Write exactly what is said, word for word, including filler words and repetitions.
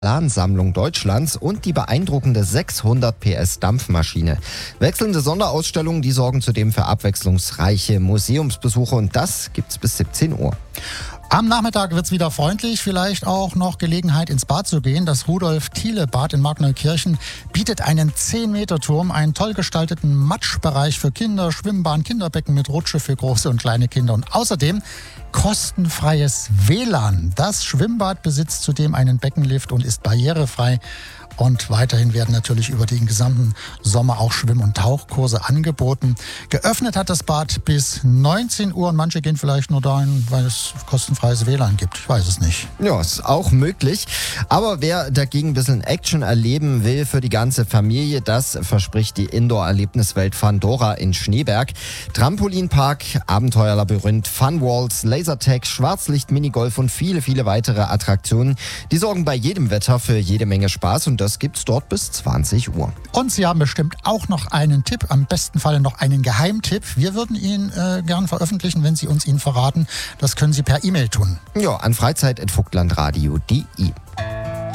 Porzellansammlung Deutschlands und die beeindruckende sechshundert P S Dampfmaschine. Wechselnde Sonderausstellungen, die sorgen zudem für abwechslungsreiche Museumsbesuche und das gibt's bis siebzehn Uhr. Am Nachmittag wird es wieder freundlich, vielleicht auch noch Gelegenheit ins Bad zu gehen. Das Rudolf-Thiele-Bad in Markneukirchen bietet einen zehn Meter Turm, einen toll gestalteten Matschbereich für Kinder, Schwimmbahn, Kinderbecken mit Rutsche für große und kleine Kinder und außerdem kostenfreies W L A N. Das Schwimmbad besitzt zudem einen Beckenlift und ist barrierefrei. Und weiterhin werden natürlich über den gesamten Sommer auch Schwimm- und Tauchkurse angeboten. Geöffnet hat das Bad bis neunzehn Uhr und manche gehen vielleicht nur dahin, weil es kostenfreies W L A N gibt. Ich weiß es nicht. Ja, ist auch möglich. Aber wer dagegen ein bisschen Action erleben will für die ganze Familie, das verspricht die Indoor-Erlebniswelt Fandora in Schneeberg. Trampolinpark, Abenteuerlabyrinth, Funwalls, Lasertag, Schwarzlicht, Minigolf und viele, viele weitere Attraktionen. Die sorgen bei jedem Wetter für jede Menge Spaß und das gibt's dort bis zwanzig Uhr. Und Sie haben bestimmt auch noch einen Tipp, am besten Fall noch einen Geheimtipp. Wir würden ihn äh, gern veröffentlichen, wenn Sie uns ihn verraten. Das können Sie per E-Mail tun. Ja, an freizeit punkt vogtlandradio punkt de.